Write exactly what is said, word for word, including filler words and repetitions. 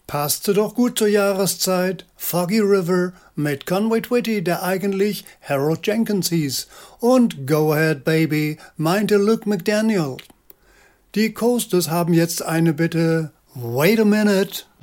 Passte doch gut zur Jahreszeit. Foggy River mit Conway Twitty, der eigentlich Harold Jenkins hieß. Und Go Ahead Baby meinte Luke McDaniel. Die Coasters haben jetzt eine Bitte. Wait a minute.